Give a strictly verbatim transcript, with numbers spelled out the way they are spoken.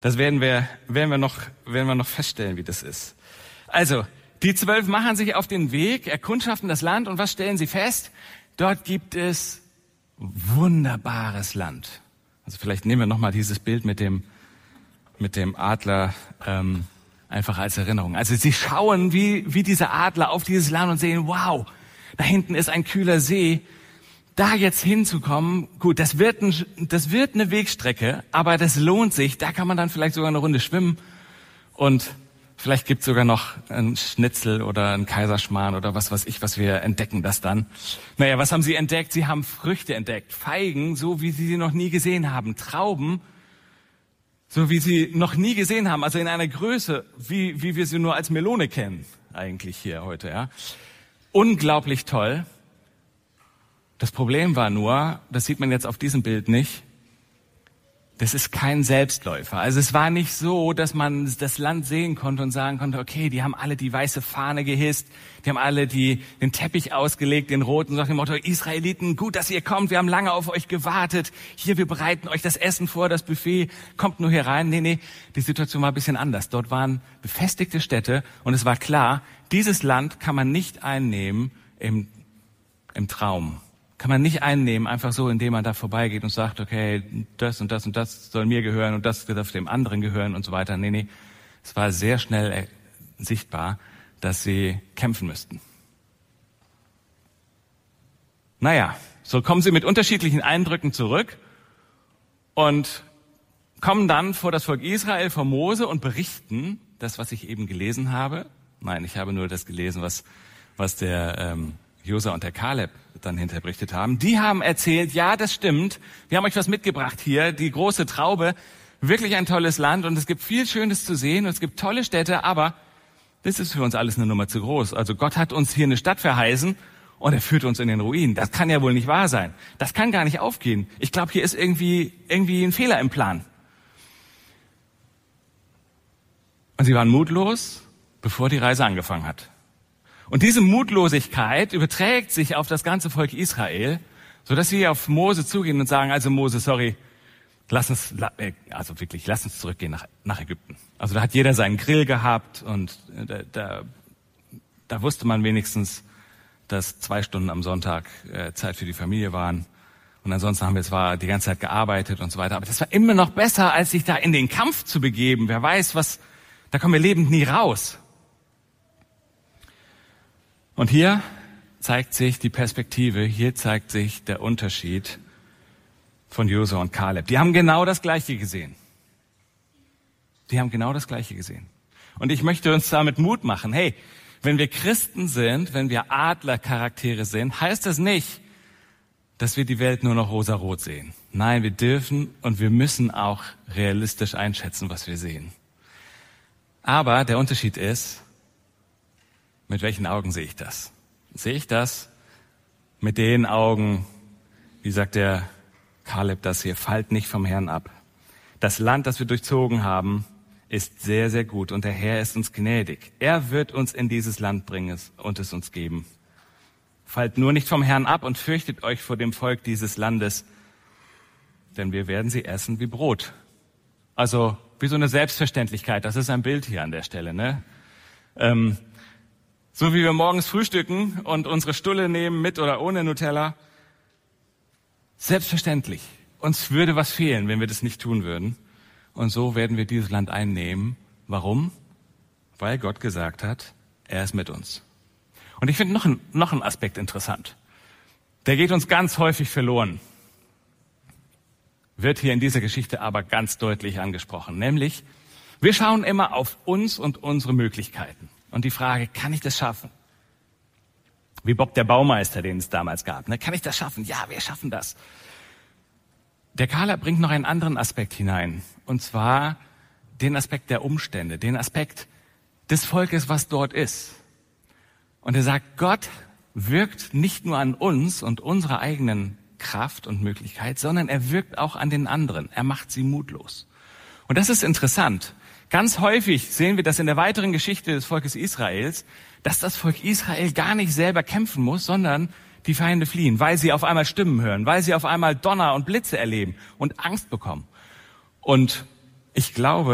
Das werden wir, werden wir noch, werden wir noch feststellen, wie das ist. Also, die zwölf machen sich auf den Weg, erkundschaften das Land und was stellen sie fest? Dort gibt es wunderbares Land. Also vielleicht nehmen wir nochmal dieses Bild mit dem, mit dem Adler ähm, einfach als Erinnerung. Also sie schauen wie, wie diese Adler auf dieses Land und sehen, wow, da hinten ist ein kühler See. Da jetzt hinzukommen, gut, das wird, ein, das wird eine Wegstrecke, aber das lohnt sich. Da kann man dann vielleicht sogar eine Runde schwimmen und vielleicht gibt's sogar noch ein Schnitzel oder ein Kaiserschmarrn oder was weiß ich, was wir entdecken das dann. Naja, was haben sie entdeckt? Sie haben Früchte entdeckt. Feigen, so wie sie sie noch nie gesehen haben. Trauben, so wie sie noch nie gesehen haben. Also in einer Größe, wie, wie wir sie nur als Melone kennen, eigentlich hier heute, ja. Unglaublich toll. Das Problem war nur, das sieht man jetzt auf diesem Bild nicht, das ist kein Selbstläufer. Also es war nicht so, dass man das Land sehen konnte und sagen konnte, okay, die haben alle die weiße Fahne gehisst, die haben alle die, den Teppich ausgelegt, den roten, nach dem Motto, Israeliten, gut, dass ihr kommt, wir haben lange auf euch gewartet, hier, wir bereiten euch das Essen vor, das Buffet, kommt nur hier rein. Nee, nee, die Situation war ein bisschen anders. Dort waren befestigte Städte und es war klar, dieses Land kann man nicht einnehmen im, im Traum. Kann man nicht einnehmen, einfach so, indem man da vorbeigeht und sagt, okay, das und das und das soll mir gehören und das darf dem anderen gehören und so weiter. Nee, nee, es war sehr schnell sichtbar, dass sie kämpfen müssten. Naja, so kommen sie mit unterschiedlichen Eindrücken zurück und kommen dann vor das Volk Israel, vor Mose und berichten das, was ich eben gelesen habe. Nein, ich habe nur das gelesen, was, was der ähm, Josua und der Kaleb dann hinterher berichtet haben. Die haben erzählt, ja, das stimmt, wir haben euch was mitgebracht hier, die große Traube, wirklich ein tolles Land und es gibt viel Schönes zu sehen und es gibt tolle Städte, aber das ist für uns alles eine Nummer zu groß. Also Gott hat uns hier eine Stadt verheißen und er führt uns in den Ruin. Das kann ja wohl nicht wahr sein. Das kann gar nicht aufgehen. Ich glaube, hier ist irgendwie, irgendwie ein Fehler im Plan. Und sie waren mutlos, bevor die Reise angefangen hat. Und diese Mutlosigkeit überträgt sich auf das ganze Volk Israel, so dass sie auf Mose zugehen und sagen, also Mose, sorry, lass uns, also wirklich, lass uns zurückgehen nach, nach Ägypten. Also da hat jeder seinen Grill gehabt und da, da, da wusste man wenigstens, dass zwei Stunden am Sonntag äh, Zeit für die Familie waren. Und ansonsten haben wir zwar die ganze Zeit gearbeitet und so weiter, aber das war immer noch besser, als sich da in den Kampf zu begeben. Wer weiß, was, da kommen wir lebend nie raus. Und hier zeigt sich die Perspektive, hier zeigt sich der Unterschied von Josua und Kaleb. Die haben genau das Gleiche gesehen. Die haben genau das Gleiche gesehen. Und ich möchte uns damit Mut machen. Hey, wenn wir Christen sind, wenn wir Adlercharaktere sind, heißt das nicht, dass wir die Welt nur noch rosarot sehen. Nein, wir dürfen und wir müssen auch realistisch einschätzen, was wir sehen. Aber der Unterschied ist, mit welchen Augen sehe ich das? Sehe ich das mit den Augen, wie sagt der Kaleb das hier, fallt nicht vom Herrn ab. Das Land, das wir durchzogen haben, ist sehr, sehr gut und der Herr ist uns gnädig. Er wird uns in dieses Land bringen und es uns geben. Fallt nur nicht vom Herrn ab und fürchtet euch vor dem Volk dieses Landes, denn wir werden sie essen wie Brot. Also wie so eine Selbstverständlichkeit, das ist ein Bild hier an der Stelle, ne? Ähm, So wie wir morgens frühstücken und unsere Stulle nehmen mit oder ohne Nutella. Selbstverständlich. Uns würde was fehlen, wenn wir das nicht tun würden. Und so werden wir dieses Land einnehmen. Warum? Weil Gott gesagt hat, er ist mit uns. Und ich finde noch ein, noch ein Aspekt interessant. Der geht uns ganz häufig verloren. Wird hier in dieser Geschichte aber ganz deutlich angesprochen. Nämlich, wir schauen immer auf uns und unsere Möglichkeiten. Und die Frage, kann ich das schaffen? Wie Bob der Baumeister, den es damals gab. Ne? Kann ich das schaffen? Ja, wir schaffen das. Der Kaleb bringt noch einen anderen Aspekt hinein. Und zwar den Aspekt der Umstände, den Aspekt des Volkes, was dort ist. Und er sagt, Gott wirkt nicht nur an uns und unserer eigenen Kraft und Möglichkeit, sondern er wirkt auch an den anderen. Er macht sie mutlos. Und das ist interessant. Ganz häufig sehen wir das in der weiteren Geschichte des Volkes Israels, dass das Volk Israel gar nicht selber kämpfen muss, sondern die Feinde fliehen, weil sie auf einmal Stimmen hören, weil sie auf einmal Donner und Blitze erleben und Angst bekommen. Und ich glaube,